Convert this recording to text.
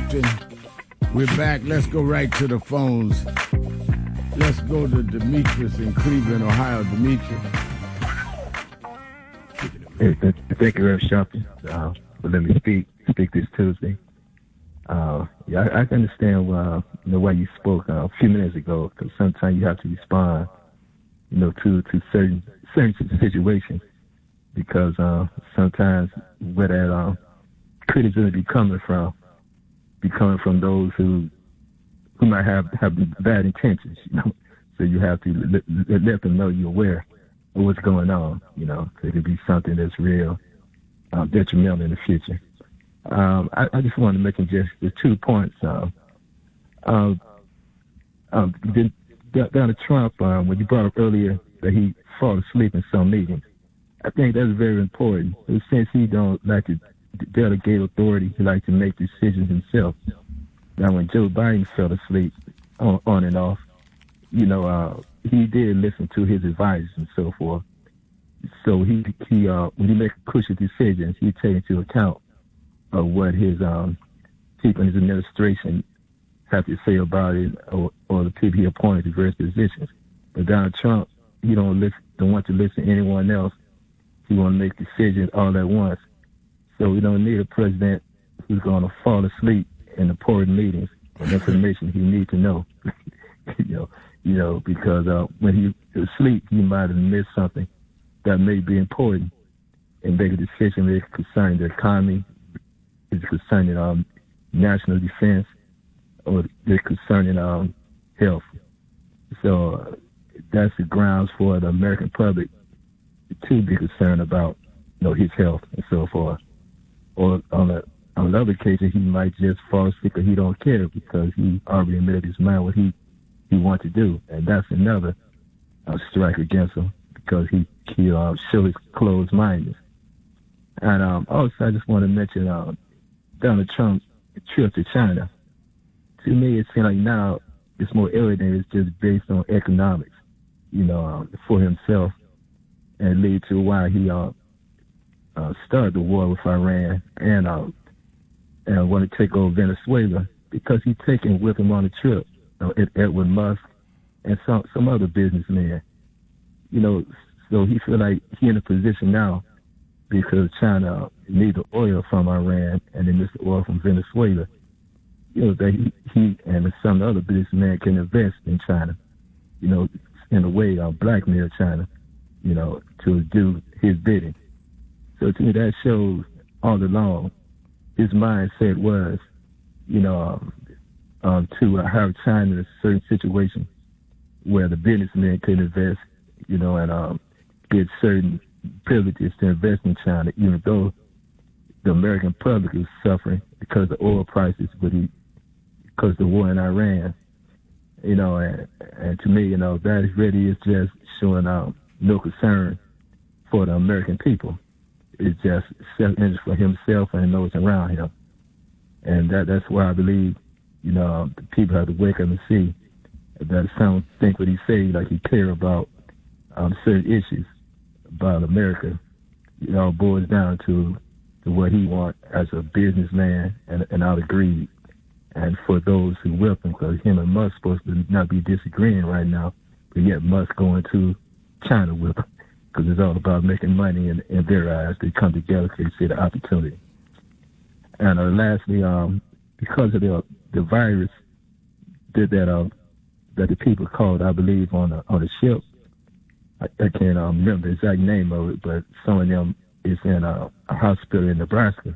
Captain. We're back. Let's go right to the phones. Let's go to Demetrius in Cleveland, Ohio. Demetrius. Hey, thank you, Rev. Sharpton, for letting me speak this Tuesday. Yeah, I can understand why you spoke a few minutes ago, because sometimes you have to respond, to certain situations, because sometimes where that criticism be coming from those who might have bad intentions, So you have to let them know you're aware of what's going on, so it could be something that's real detrimental in the future. I just want to mention just the 2 points. Donald Trump, when you brought up earlier that he fall asleep in some meetings, I think that's very important. Since he don't like to delegate authority, he likes to make decisions himself. Now, when Joe Biden fell asleep on and off, he did listen to his advice and so forth. So he when he makes crucial decisions, he take into account of what his people in his administration have to say about it, or the people he appointed to various positions. But Donald Trump, he don't want to listen to anyone else. He want to make decisions all at once. So we don't need a president who's going to fall asleep in important meetings with information he needs to know. Because when he is asleep, he might have missed something that may be important and make a decision concerning the economy, is concerning national defense, or is concerning health. So that's the grounds for the American public to be concerned about, his health and so forth. Or on another occasion, he might just fall sick or he don't care because he already made his mind what he wants to do, and that's another strike against him because he show his closed mindedness. And also, I just want to mention Donald Trump's trip to China. To me, it seems like now it's more evident it's just based on economics, for himself, and lead to why he started the war with Iran and want to take over Venezuela, because he's taking with him on the trip Edwin Musk and some other businessmen. So he feel like he in a position now because China needs the oil from Iran and then the oil from Venezuela. That he and some other businessmen can invest in China. In a way, blackmail China, to do his bidding. So to me, that shows all along his mindset was, to have China in a certain situation where the businessmen could invest, and get certain privileges to invest in China, even though the American public is suffering because of the oil prices, because of the war in Iran, and to me, that really is just showing no concern for the American people. It's just self-interest for himself and those around him. And that's why I believe, the people have to wake up and see that some think what he say, like he care about certain issues about America. It all boils down to what he wants as a businessman and out of greed. And for those who whip him, because him and Musk supposed to not be disagreeing right now, but yet Musk going to China with him, because it's all about making money in their eyes. They come together because they see the opportunity. And lastly, because of the virus that the people called, I believe, on the ship, I can't remember the exact name of it, but some of them is in a hospital in Nebraska.